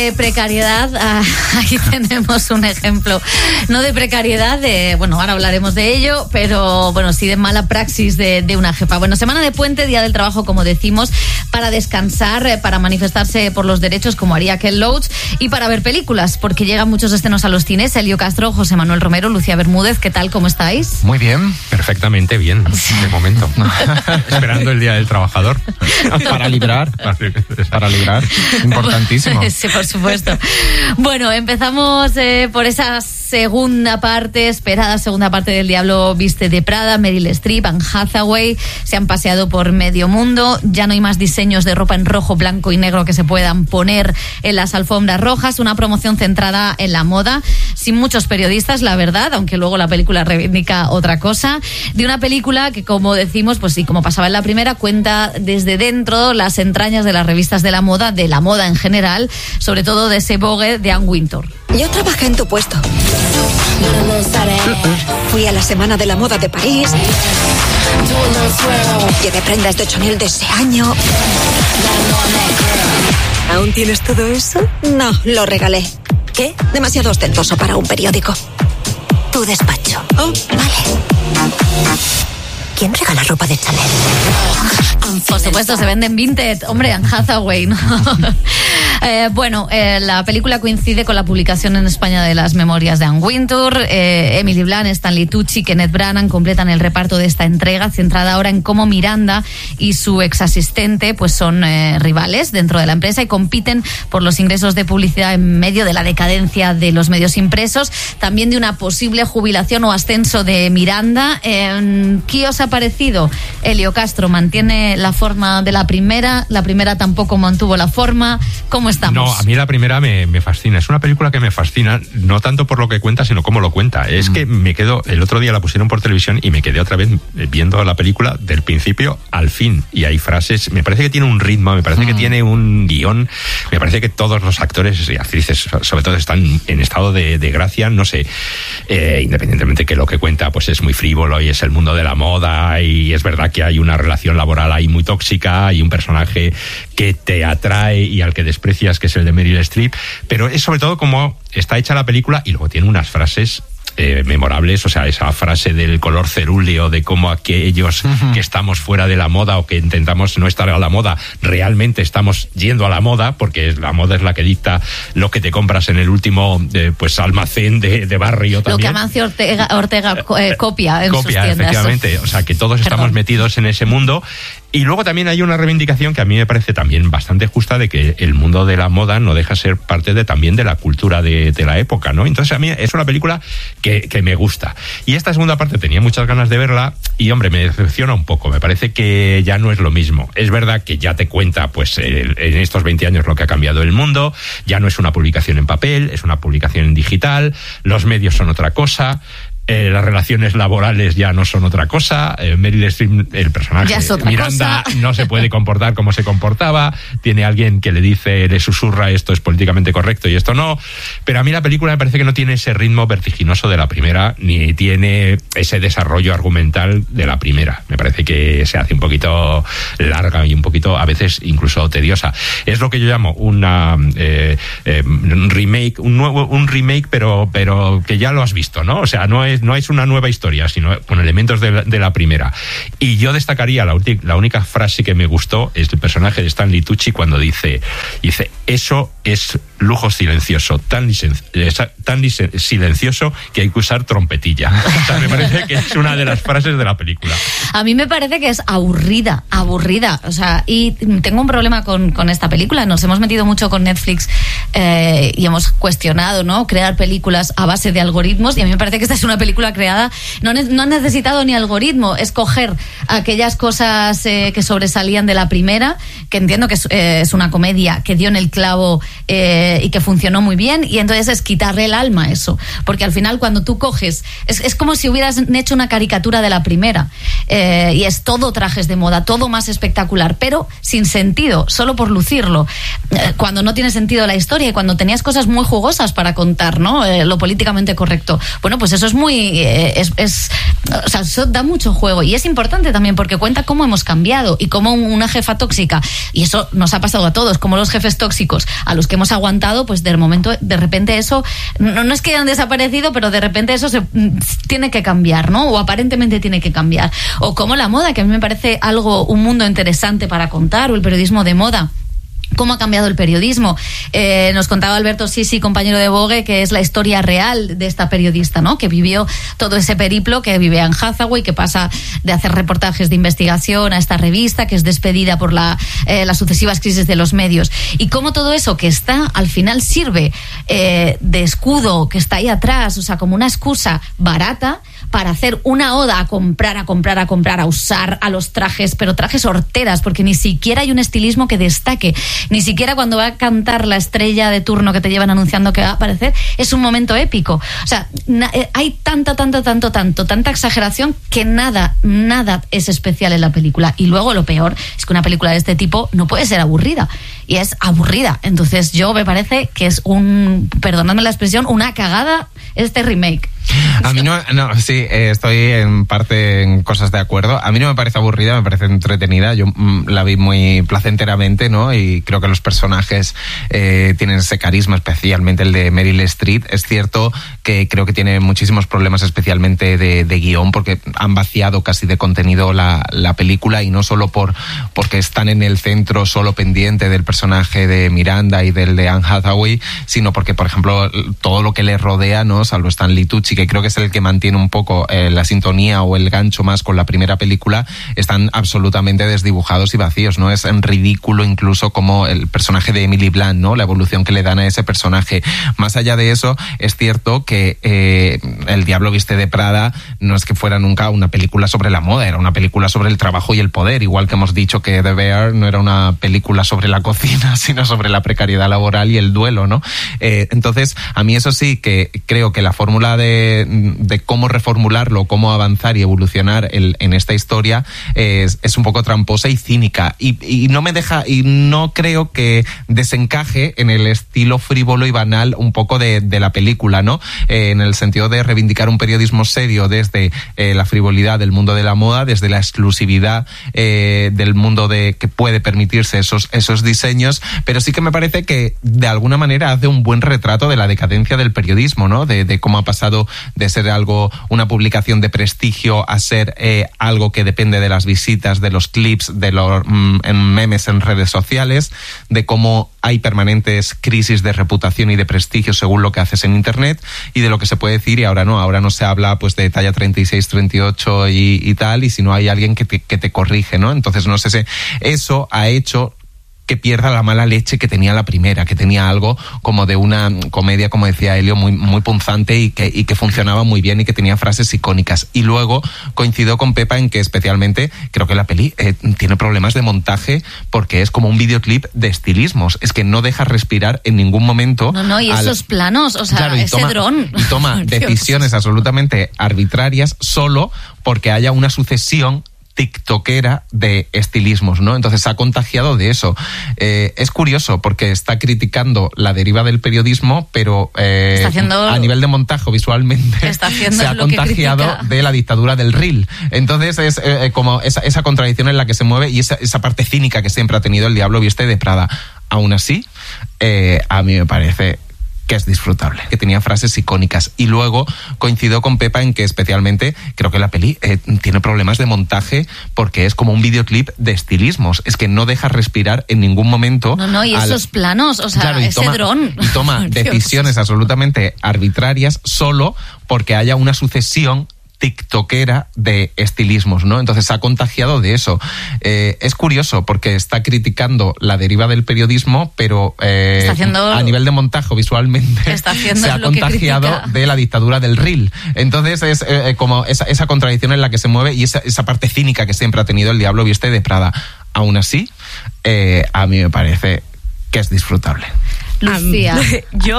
de precariedad, aquí tenemos un ejemplo, no de precariedad, bueno, ahora hablaremos de ello, pero bueno, sí de mala praxis de una jefa. Bueno, semana de puente, día del trabajo, como decimos, para descansar, para manifestarse por los derechos, como haría Ken Loach, y para ver películas, porque llegan muchos estrenos a los cines. Elio Castro, José Manuel Romero, Lucía Bermúdez, ¿qué tal? ¿Cómo estáis? Muy bien. Perfectamente bien, de momento. Esperando el Día del Trabajador. Para librar, importantísimo. Sí, por supuesto. Bueno, empezamos por esa esperada segunda parte del Diablo Viste de Prada. Meryl Streep, Anne Hathaway se han paseado por medio mundo. Ya no hay más diseños de ropa en rojo, blanco y negro que se puedan poner en las alfombras rojas. Una promoción centrada en la moda, sin muchos periodistas, la verdad, aunque luego la película reivindica otra cosa. De una película que, como decimos, pues sí, como pasaba en la primera, cuenta desde dentro las entrañas de las revistas de la moda en general, sobre todo de ese Vogue de Anne Wintour. Yo trabajé en tu puesto. Fui a la Semana de la Moda de París. Llevé prendas de Chanel de ese año. ¿Aún tienes todo eso? No, lo regalé. ¿Qué? Demasiado ostentoso para un periódico. Tu despacho. Oh, vale. ¿Quién regala ropa de Chanel? Por supuesto, se venden vintage. Hombre, Anne Hathaway, ¿no? La película coincide con la publicación en España de las memorias de Anne Wintour. Emily Blunt, Stanley Tucci, Kenneth Branagh completan el reparto de esta entrega, centrada ahora en cómo Miranda y su ex asistente pues son rivales dentro de la empresa y compiten por los ingresos de publicidad en medio de la decadencia de los medios impresos, también de una posible jubilación o ascenso de Miranda. ¿Qué os ha parecido? Elio Castro, ¿mantiene la forma de la primera? ¿La primera tampoco mantuvo la forma? ¿Cómo estamos? No, a mí la primera me fascina. Es una película que me fascina, no tanto por lo que cuenta, sino cómo lo cuenta. Es que me quedo, el otro día la pusieron por televisión y me quedé otra vez viendo la película del principio al fin. Y hay frases, me parece que tiene un ritmo, me parece que tiene un guión, me parece que todos los actores y actrices, sobre todo, están en estado de gracia, no sé, independientemente que lo que cuenta pues es muy frívolo y es el mundo de la moda, y es verdad que hay una relación laboral ahí muy tóxica y un personaje que te atrae y al que desprecias, que es el de Meryl Streep, pero es sobre todo cómo está hecha la película, y luego tiene unas frases memorables, o sea, esa frase del color cerúleo, de cómo aquellos que estamos fuera de la moda o que intentamos no estar a la moda, realmente estamos yendo a la moda, porque la moda es la que dicta lo que te compras en el último almacén de barrio también. Lo que Amancio Ortega copia en sus tiendas. Efectivamente, o sea, que todos estamos metidos en ese mundo. Y luego también hay una reivindicación que a mí me parece también bastante justa, de que el mundo de la moda no deja ser parte también de la cultura de la época, ¿no? Entonces a mí es una película que me gusta. Y esta segunda parte tenía muchas ganas de verla y, hombre, me decepciona un poco. Me parece que ya no es lo mismo. Es verdad que ya te cuenta, pues, en estos 20 años lo que ha cambiado el mundo. Ya no es una publicación en papel, es una publicación en digital. Los medios son otra cosa. Las relaciones laborales ya no son otra cosa. Meryl Streep, el personaje Miranda, no se puede comportar como se comportaba. Tiene alguien que le susurra esto es políticamente correcto y esto no. Pero a mí la película me parece que no tiene ese ritmo vertiginoso de la primera, ni tiene ese desarrollo argumental de la primera. Me parece que se hace un poquito larga y un poquito, a veces, incluso tediosa. Es lo que yo llamo un remake, un remake, pero que ya lo has visto, ¿no? O sea, no es una nueva historia, sino con elementos de la primera. Y yo destacaría la única frase que me gustó, es el personaje de Stanley Tucci cuando dice, eso es lujo silencioso, tan silencioso que hay que usar trompetilla. O sea, me parece que es una de las frases de la película. A mí me parece que es aburrida. O sea, y tengo un problema con esta película. Nos hemos metido mucho con Netflix y hemos cuestionado, ¿no?, crear películas a base de algoritmos, y a mí me parece que esta es una película creada, no ha necesitado ni algoritmo, escoger aquellas cosas que sobresalían de la primera, que entiendo que es una comedia que dio en el clavo y que funcionó muy bien, y entonces es quitarle el alma a eso, porque al final cuando tú coges, es como si hubieras hecho una caricatura de la primera, y es todo trajes de moda, todo más espectacular, pero sin sentido, solo por lucirlo, cuando no tiene sentido la historia. historia y cuando tenías cosas muy jugosas para contar, ¿no? Lo políticamente correcto. Bueno, pues eso es muy... o sea, eso da mucho juego y es importante también porque cuenta cómo hemos cambiado y cómo una jefa tóxica, y eso nos ha pasado a todos, como los jefes tóxicos a los que hemos aguantado, pues de repente eso, no es que hayan desaparecido, pero de repente eso tiene que cambiar, ¿no? O aparentemente tiene que cambiar. O como la moda, que a mí me parece un mundo interesante para contar, o el periodismo de moda. ¿Cómo ha cambiado el periodismo? Nos contaba Alberto Sisi, compañero de Vogue, que es la historia real de esta periodista, ¿no? Que vivió todo ese periplo, que vive en Hathaway, que pasa de hacer reportajes de investigación a esta revista, que es despedida por las sucesivas crisis de los medios. Y cómo todo eso que está, al final sirve de escudo, que está ahí atrás, o sea, como una excusa barata para hacer una oda a comprar, a usar a los trajes, pero trajes horteras, porque ni siquiera hay un estilismo que destaque. Ni siquiera cuando va a cantar la estrella de turno que te llevan anunciando que va a aparecer, es un momento épico. O sea, hay tanta exageración que nada es especial en la película. Y luego lo peor es que una película de este tipo no puede ser aburrida. Y es aburrida. Entonces me parece que es perdonadme la expresión, una cagada este remake. A mí sí, estoy en parte en cosas de acuerdo. A mí no me parece aburrida, me parece entretenida. Yo la vi muy placenteramente, ¿no? Y creo que los personajes tienen ese carisma, especialmente el de Meryl Streep. Es cierto que creo que tiene muchísimos problemas, especialmente de guión, porque han vaciado casi de contenido la película, y no solo porque están en el centro solo pendiente del personaje de Miranda y del de Anne Hathaway, sino porque, por ejemplo, todo lo que le rodea, ¿no? Salvo Stanley Tucci, que creo que es el que mantiene un poco la sintonía o el gancho más con la primera película, están absolutamente desdibujados y vacíos, ¿no? Es en ridículo incluso como el personaje de Emily Blunt, ¿no? La evolución que le dan a ese personaje. Más allá de eso, es cierto que El Diablo Viste de Prada no es que fuera nunca una película sobre la moda, era una película sobre el trabajo y el poder, igual que hemos dicho que The Bear no era una película sobre la cocina, sino sobre la precariedad laboral y el duelo, ¿no? Entonces, a mí eso sí que creo que la fórmula de cómo reformularlo, cómo avanzar y evolucionar en esta historia es un poco tramposa y cínica, y no me deja, y no creo que desencaje en el estilo frívolo y banal un poco de la película, ¿no? En el sentido de reivindicar un periodismo serio desde la frivolidad del mundo de la moda, desde la exclusividad del mundo que puede permitirse esos diseños, pero sí que me parece que de alguna manera hace un buen retrato de la decadencia del periodismo, ¿no? De cómo ha pasado de ser una publicación de prestigio a ser algo que depende de las visitas, de los clips, de los memes en redes sociales, de cómo hay permanentes crisis de reputación y de prestigio según lo que haces en internet, y de lo que se puede decir y ahora no se habla pues de talla 36, 38 y tal, y si no hay alguien que te corrige, ¿no? Entonces no sé si eso ha hecho que pierda la mala leche que tenía la primera, que tenía algo como de una comedia, como decía Elio, muy, muy punzante y que funcionaba muy bien y que tenía frases icónicas. Y luego coincido con Pepa en que especialmente creo que la peli tiene problemas de montaje, porque es como un videoclip de estilismos. Es que no deja respirar en ningún momento. No, y esos planos, o sea, claro, ese dron. Y toma decisiones absolutamente arbitrarias solo porque haya una sucesión tiktokera de estilismos, ¿no? Entonces se ha contagiado de eso. Es curioso porque está criticando la deriva del periodismo, pero a nivel de montaje visualmente se ha contagiado de la dictadura del reel. Entonces es como esa contradicción en la que se mueve, y esa parte cínica que siempre ha tenido El Diablo Viste de Prada. Aún así, a mí me parece que es disfrutable, que tenía frases icónicas. Y luego coincido con Pepa en que especialmente creo que la peli tiene problemas de montaje, porque es como un videoclip de estilismos. Es que no deja respirar en ningún momento. Y esos planos, o sea, claro, ese dron. Y toma decisiones absolutamente arbitrarias solo porque haya una sucesión tiktokera de estilismos, ¿no? Entonces se ha contagiado de eso. Es curioso porque está criticando la deriva del periodismo, pero a nivel de montaje visualmente se ha contagiado de la dictadura del reel. Entonces es como esa contradicción en la que se mueve, y esa parte cínica que siempre ha tenido El Diablo Viste de Prada. Aún así, a mí me parece que es disfrutable. Lucía. Yo